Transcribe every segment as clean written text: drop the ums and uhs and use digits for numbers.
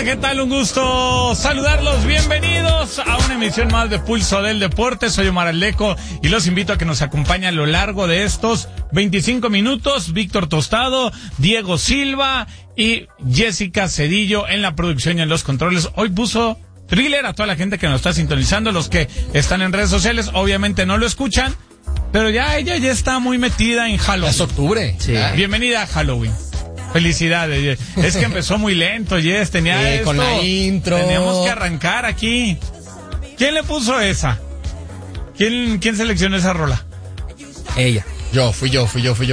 Hola, ¿qué tal? Un gusto saludarlos. Bienvenidos a una emisión más de Pulso del Deporte. Soy Omar Aleco y los invito a que nos acompañen a lo largo de estos 25 minutos. Víctor Tostado, Diego Silva y Jessica Cedillo en la producción y en los controles. Hoy puso thriller a toda la gente que nos está sintonizando, los que están en redes sociales. Obviamente no lo escuchan, pero ella ya está muy metida en Halloween. Es octubre. Sí. Bienvenida a Halloween. Felicidades. Es que empezó muy lento, Jess. Tenía esto, con la intro. Teníamos que arrancar aquí. ¿Quién le puso esa? ¿Quién seleccionó esa rola? Ella. Fui yo.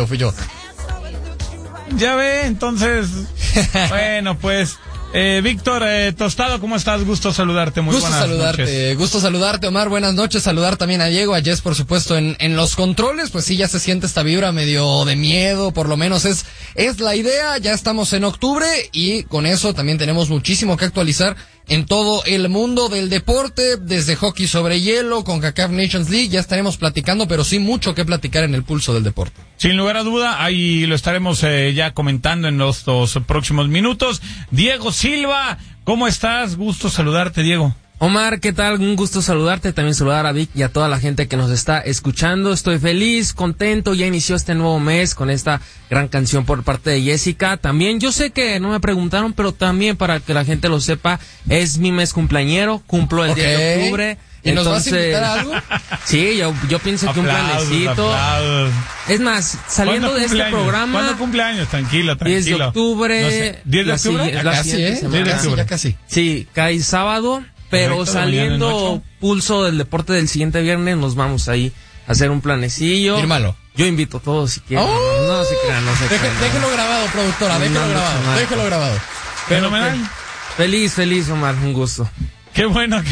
Ya ve, entonces. Bueno, pues. Víctor Tostado, ¿cómo estás? Gusto saludarte, muy buenas noches. Gusto saludarte, Omar, buenas noches, saludar también a Diego, a Jess, por supuesto, en los controles. Pues sí, ya se siente esta vibra medio de miedo, por lo menos es la idea. Ya estamos en octubre y con eso también tenemos muchísimo que actualizar en todo el mundo del deporte, desde hockey sobre hielo, CONCACAF Nations League, ya estaremos platicando, pero sí mucho que platicar en el pulso del deporte. Sin lugar a duda, ahí lo estaremos ya comentando en los próximos minutos. Diego Silva, ¿cómo estás? Gusto saludarte, Diego. Omar, ¿qué tal? Un gusto saludarte, también saludar a Vic y a toda la gente que nos está escuchando. Estoy feliz, contento, ya inició este nuevo mes con esta gran canción por parte de Jessica. También, yo sé que no me preguntaron, pero también para que la gente lo sepa, es mi mes cumpleañero, cumplo el 10 de octubre. ¿Y nos vas a invitar a algo? Sí, yo pienso que un planecito. Es más, saliendo de este programa. ¿Cuándo cumpleaños? Tranquilo. 10 de octubre. No sé, 10 de octubre. Ya casi. Sí, cae sábado. Pero correcto, saliendo pulso del deporte del siguiente viernes, nos vamos ahí a hacer un planecillo. Fírmalo. Yo invito a todos si quieren. Oh, no se crean. Déjelo grabado, productora, déjelo grabado. Fenomenal. Feliz, Omar, un gusto. Qué bueno,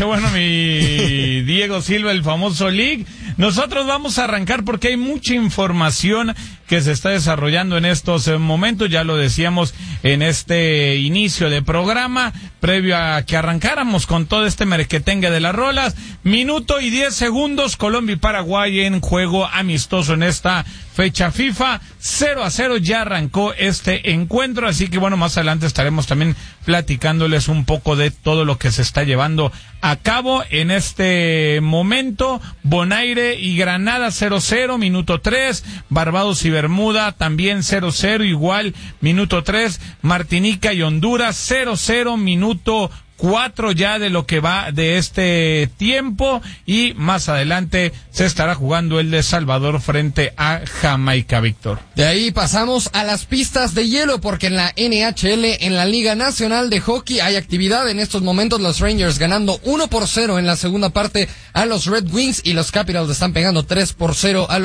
mi Diego Silva, el famoso League. Nosotros vamos a arrancar porque hay mucha información que se está desarrollando en estos momentos. Ya lo decíamos en este inicio de programa, previo a que arrancáramos con todo este merequetengue de las rolas. Minuto y 10 segundos, Colombia y Paraguay en juego amistoso en esta fecha FIFA. 0-0 ya arrancó este encuentro, así que bueno, más adelante estaremos también platicándoles un poco de todo lo que se está llevando a cabo en este momento. Bonaire y Granada 0-0, minuto 3, Barbados y Bermuda también 0-0, igual, minuto 3, Martinica y Honduras 0-0, minuto 4 ya de lo que va de este tiempo, y más adelante se estará jugando el de Salvador frente a Jamaica, Víctor. De ahí pasamos a las pistas de hielo, porque en la NHL, en la Liga Nacional de Hockey, hay actividad en estos momentos. Los Rangers ganando 1-0 en la segunda parte a los Red Wings, y los Capitals están pegando 3-0 a los